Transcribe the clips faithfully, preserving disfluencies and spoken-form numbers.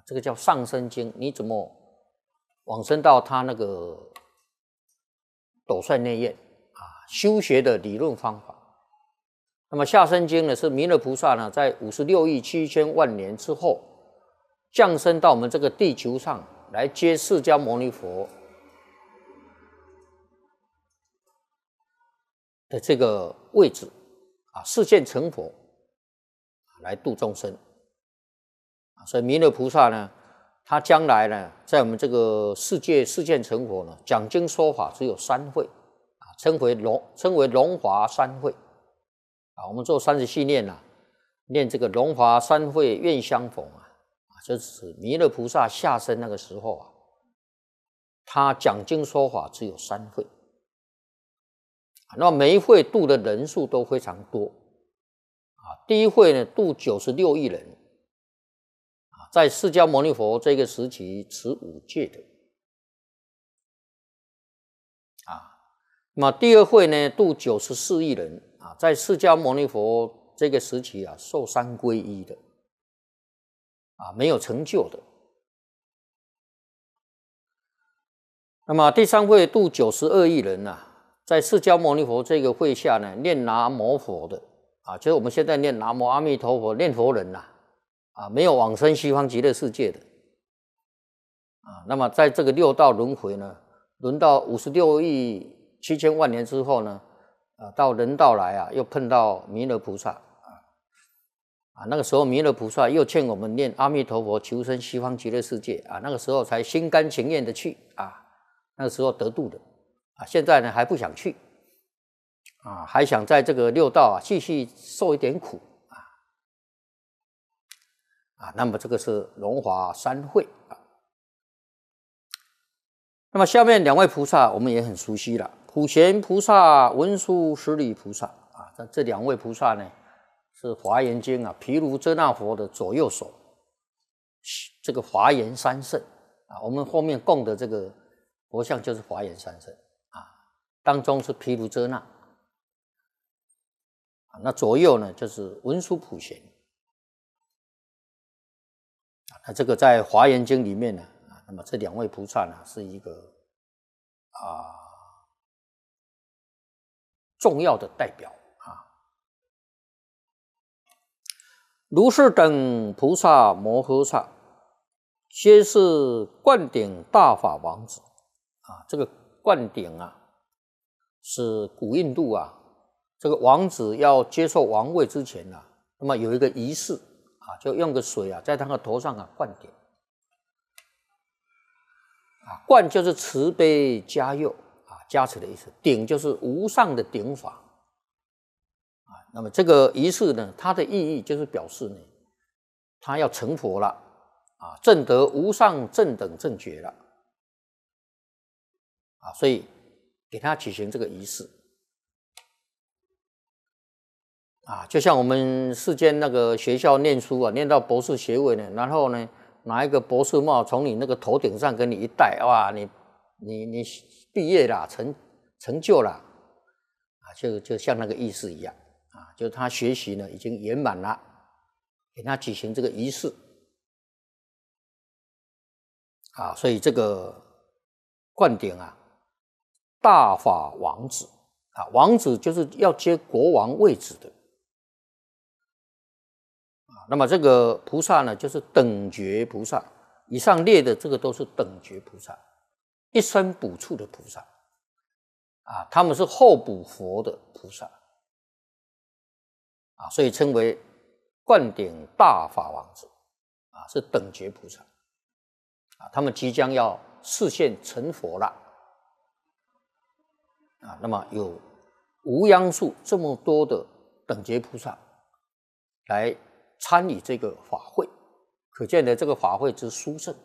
这个叫上生经，你怎么往生到他那个斗率内院啊？修学的理论方法。那么下生经呢，是弥勒菩萨呢，在五十六亿七千万年之后，降生到我们这个地球上来接释迦牟尼佛的这个位置啊，示现成佛来度众生。所以弥勒菩萨呢，他将来呢，在我们这个世界示现成佛呢，讲经说法只有三会啊，称为龙，称为龙华三会啊。我们做三十系念啊，念这个龙华三会愿相逢啊，啊，就是弥勒菩萨下生那个时候啊，他讲经说法只有三会，那每一会度的人数都非常多啊。第一会呢，度九十六亿人。在释迦牟尼佛这个时期持五戒的啊，那么第二会呢，度九十四亿人啊，在释迦牟尼佛这个时期啊，受三皈依的啊，没有成就的。那么第三会度九十二亿人啊，在释迦牟尼佛这个会下呢，念南无佛的啊，就是我们现在念南无阿弥陀佛念佛人呐、啊。啊，没有往生西方极乐世界的啊，那么在这个六道轮回呢，轮到五十六亿七千万年之后呢，啊，到人道来啊，又碰到弥勒菩萨啊，啊，那个时候弥勒菩萨又劝我们念阿弥陀佛求生西方极乐世界啊，那个时候才心甘情愿的去啊，那个时候得度的啊，现在呢还不想去啊，还想在这个六道啊继续受一点苦。啊，那么这个是龙华三会啊。那么下面两位菩萨我们也很熟悉了，普贤菩萨、文殊师利菩萨啊，这这两位菩萨呢是《华严经》啊毗卢遮那佛的左右手，这个华严三圣啊，我们后面供的这个佛像就是华严三圣啊，当中是毗卢遮那啊，那左右呢就是文殊普贤。那这个在《华严经》里面呢，啊，那么这两位菩萨呢，是一个啊重要的代表啊。如是等菩萨摩诃萨，皆是灌顶大法王子啊。这个灌顶啊，是古印度啊，这个王子要接受王位之前啊，那么有一个仪式。啊，就用个水啊，在他的头上啊灌顶，啊，灌就是慈悲加佑啊，加持的意思；顶就是无上的顶法啊。那么这个仪式呢，它的意义就是表示呢，他要成佛了啊，证得无上正等正觉了啊，所以给他举行这个仪式。啊，就像我们世间那个学校念书啊，念到博士学位呢，然后呢，拿一个博士帽从你那个头顶上给你一戴，哇，你你你毕业了，成成就了，啊，就就像那个意思一样啊，就他学习呢已经圆满了，给他举行这个仪式啊，所以这个灌顶啊，大法王子啊，王子就是要接国王位置的。那么这个菩萨呢，就是等觉菩萨，以上列的这个都是等觉菩萨，一生补处的菩萨啊，他们是后补佛的菩萨啊，所以称为灌顶大法王子啊，是等觉菩萨啊，他们即将要示现成佛了啊，那么有无央数这么多的等觉菩萨来参与这个法会，可见的这个法会之殊胜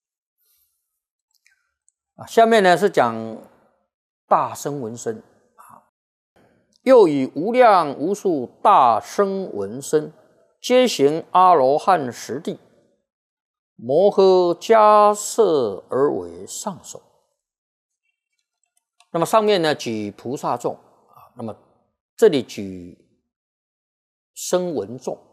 啊。下面呢是讲大声闻声啊，又以无量无数大声闻声，皆行阿罗汉十地，摩诃迦摄而为上首。那么上面呢举菩萨众啊，那么这里举声闻众。